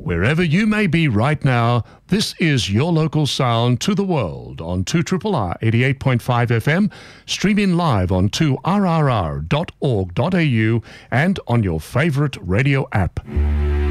Wherever you may be right now, this is your local sound to the world on 2RRR 88.5 FM, streaming live on 2rrr.org.au and on your favorite radio app.